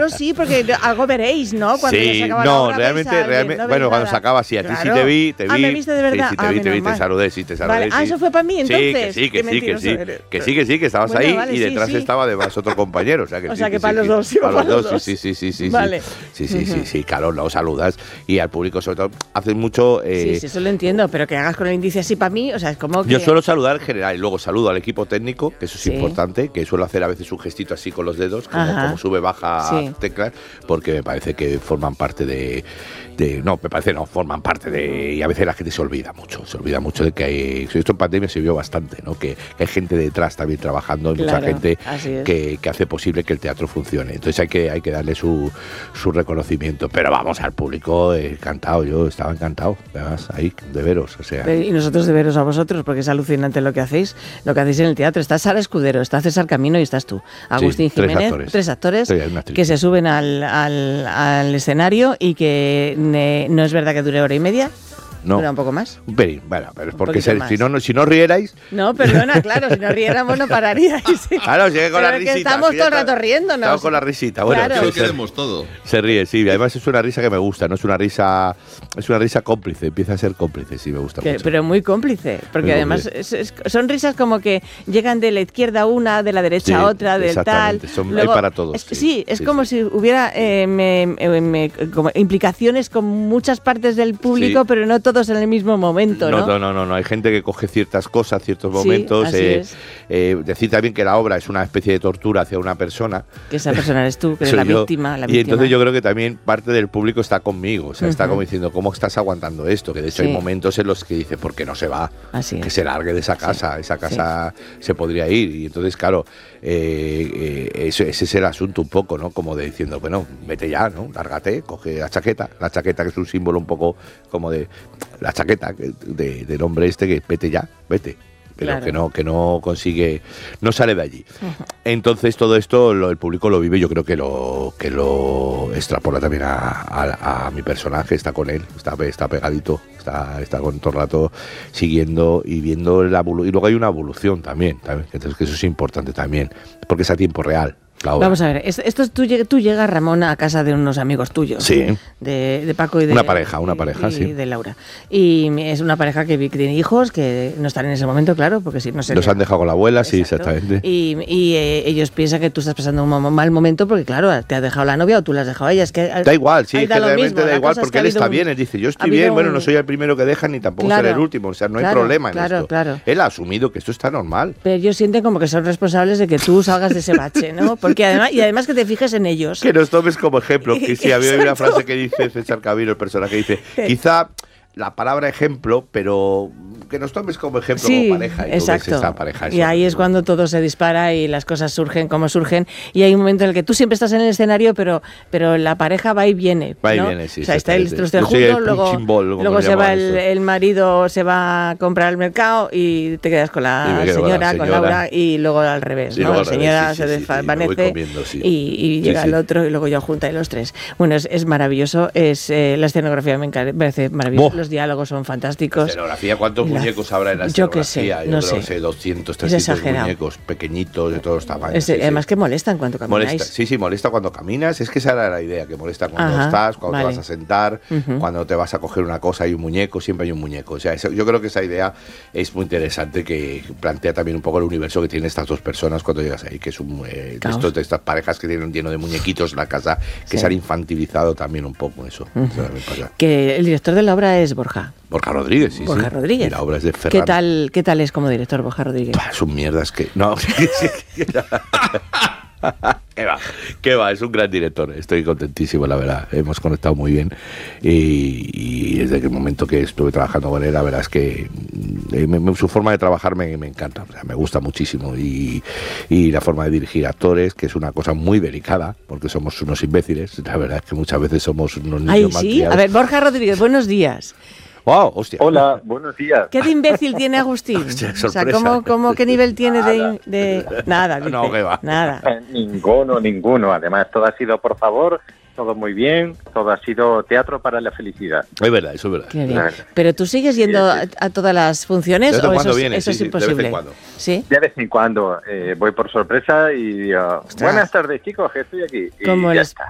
claro, sí, porque algo veréis, ¿no? Cuando ya se acaba la obra, realmente, no bueno, cuando nada. se acaba, sí, a ti sí Claro. te vi. ¿me viste de verdad? Sí, te vi, te saludé, Vale, eso fue para mí, entonces. Sí, que estabas Bueno, ahí vale, y detrás sí. estaba además otro compañero. O sea, que para los dos, para los dos, sí. Vale. Sí, claro, lo saludas y al público sobre todo haces mucho. Sí, eso lo entiendo, pero que hagas con el índice así para mí, o sea, es como que. Yo suelo saludar en general y luego saludo al equipo técnico, que eso es Sí. importante, que suelo hacer a veces un gestito así con los dedos, como sube, baja teclas, porque me parece que forman parte forman parte de. Y a veces la gente se olvida mucho de que hay. Esto en pandemia se vio bastante, ¿no? Que hay gente detrás también trabajando, hay mucha gente que hace posible que el teatro funcione. Entonces hay que darle su reconocimiento. Pero vamos, al público encantado, yo estaba encantado, además, ahí, de veros, o sea. Y nosotros de veros a vosotros, porque es alucinante lo que hacéis en el teatro. Está Sara Escudero, está César Camino y estás tú. Agustín Jiménez, tres actores que se suben al escenario y que no es verdad que dure hora y media. No. ¿Dura un poco más? Un pelín, bueno, pero es porque si no rierais. No, perdona, claro, si no riéramos no pararíais. Claro, llegué con la risita. Estamos todo el rato riéndonos. Estamos con la risita, bueno. Claro. Queremos todo. Se ríe, sí, además es una risa que me gusta, no es una risa cómplice, empieza a ser cómplice, sí, me gusta mucho. Pero muy cómplice, porque muy además son risas como que llegan de la izquierda una, de la derecha otra, del tal. Hay para todos. Es como si hubiera como implicaciones con muchas partes del público, pero no todos en el mismo momento, ¿no? No, hay gente que coge ciertas cosas, ciertos momentos. Decir también que la obra es una especie de tortura hacia una persona. Que esa persona eres tú, que eres la víctima. Y entonces yo creo que también parte del público está conmigo, o sea, está como diciendo, ¿cómo estás aguantando esto? Que de hecho hay momentos en los que dice, ¿por qué no se va? Que se largue de esa casa, esa casa se podría ir. Y entonces, claro, ese es el asunto un poco, ¿no? Como de diciendo, bueno, vete ya, ¿no? Lárgate, coge la chaqueta que es un símbolo un poco como de la chaqueta del hombre que vete ya, vete. Pero que no consigue, no sale de allí. Entonces todo esto el público lo vive, yo creo que lo extrapola también a mi personaje, está con él, está pegadito, está con todo el rato siguiendo y viendo y luego hay una evolución también, entonces que eso es importante también, porque es a tiempo real. Vamos a ver, esto tú llegas, Ramón, a casa de unos amigos tuyos, sí, de Paco y de una pareja, y de Laura. Y es una pareja que tiene hijos que no están en ese momento, claro, porque si no se los han dejado con la abuela, sí, exactamente. Y ellos piensan que tú estás pasando un mal momento porque, claro, te has dejado la novia o tú la has dejado a ella. Es que da igual, sí, generalmente da igual, porque él está bien. Él dice, yo estoy bien, bueno, no soy el primero que dejan ni tampoco seré el último, o sea, no hay problema en esto. Claro. Él ha asumido que esto está normal. Pero ellos sienten como que son responsables de que tú salgas de ese bache, ¿no? Porque además que te fijes en ellos. Que nos tomes como ejemplo. Que sí, había una frase que dice César Camino, el personaje, dice, quizá la palabra ejemplo, pero que nos tomes como ejemplo como pareja. Y exacto. Esa pareja, y ahí es cuando todo se dispara y las cosas surgen como surgen. Y hay un momento en el que tú siempre estás en el escenario, pero la pareja va y viene. Va y ¿no? viene, sí. O sea, está el troste juntos, luego se va el marido, se va a comprar al mercado y te quedas con la señora, con Laura, y luego al revés. ¿no? La señora se desvanece y llega el otro y luego ya junta los tres. Bueno, es maravilloso. La escenografía me parece maravillosa. Los diálogos son fantásticos. La escenografía, ¿cuántos muñecos habrá en la escenografía? Yo creo que sé, 200, 300 muñecos pequeñitos de todos tamaños. Además que molestan cuando camináis. Molesta cuando caminas. Es que esa era la idea, que molesta cuando estás, cuando te vas a sentar, cuando te vas a coger una cosa, hay un muñeco, siempre hay un muñeco. O sea, yo creo que esa idea es muy interesante, que plantea también un poco el universo que tienen estas dos personas cuando llegas ahí, que es de estas parejas que tienen lleno de muñequitos en la casa, que se han infantilizado también un poco eso. Que el director de la obra es Borja Rodríguez, sí. Borja Rodríguez. Y la obra es de Ferran. ¿Qué tal es como director Borja Rodríguez? Son mierdas que... No. ¿Qué va? Es un gran director. Estoy contentísimo, la verdad. Hemos conectado muy bien. Y desde el momento que estuve trabajando con él, la verdad es que su forma de trabajar me encanta. O sea, me gusta muchísimo. Y la forma de dirigir actores, que es una cosa muy delicada, porque somos unos imbéciles. La verdad es que muchas veces somos unos niños malcriados. A ver, Borja Rodríguez, buenos días. Wow, hostia. Hola, buenos días. ¿Qué de imbécil tiene Agustín? Hostia, o sea, ¿qué nivel tiene de nada? Dice, no, ¿qué va? Nada. Ninguno. Además, todo ha sido por favor, todo muy bien, todo ha sido teatro para la felicidad. Es verdad, eso es verdad. Qué bien. Pero tú sigues yendo a todas las funciones o eso es imposible. De vez en cuando. ¿Sí? De vez en cuando voy por sorpresa y digo, buenas tardes, chicos, que estoy aquí. Y como ya está.